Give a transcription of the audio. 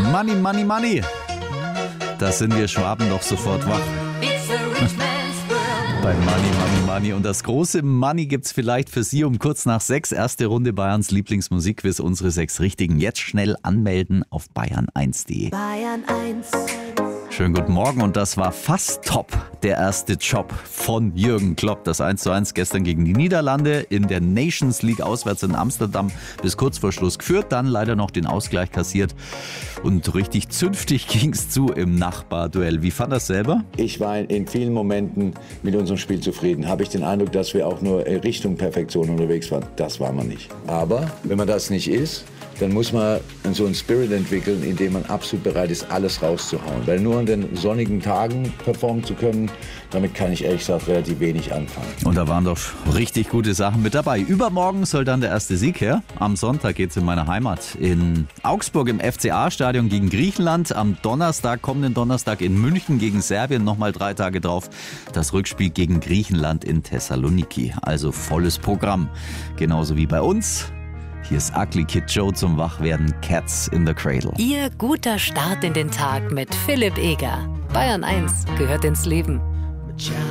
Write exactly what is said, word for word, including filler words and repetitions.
Money, Money, Money. Da sind wir Schwaben doch sofort wach. Bei Money, Money, Money. Und das große Money gibt's vielleicht für Sie um kurz nach sechs. Erste Runde Bayerns Lieblingsmusikquiz. Unsere sechs Richtigen. Jetzt schnell anmelden auf bayern eins punkt de. Bayern eins. Schönen guten Morgen. Und das war fast top. Der erste Job von Jürgen Klopp. Das eins zu eins gestern gegen die Niederlande in der Nations League auswärts in Amsterdam bis kurz vor Schluss geführt. Dann leider noch den Ausgleich kassiert. Und richtig zünftig ging's zu im Nachbarduell. Wie fand das selber? Ich war in vielen Momenten mit unserem Spiel zufrieden. Habe ich den Eindruck, dass wir auch nur Richtung Perfektion unterwegs waren. Das war man nicht. Aber wenn man das nicht ist, dann muss man so einen Spirit entwickeln, in dem man absolut bereit ist, alles rauszuhauen. Weil nur an den sonnigen Tagen performen zu können, damit kann ich ehrlich gesagt relativ wenig anfangen. Und da waren doch richtig gute Sachen mit dabei. Übermorgen soll dann der erste Sieg her. Am Sonntag geht's in meine Heimat in Augsburg im F C A-Stadion gegen Griechenland. Am Donnerstag, kommenden Donnerstag in München gegen Serbien. Nochmal drei Tage drauf das Rückspiel gegen Griechenland in Thessaloniki. Also volles Programm. Genauso wie bei uns. Hier ist Ugly Kid Joe zum Wachwerden, Cats in the Cradle. Ihr guter Start in den Tag mit Philipp Eger. Bayern eins gehört ins Leben.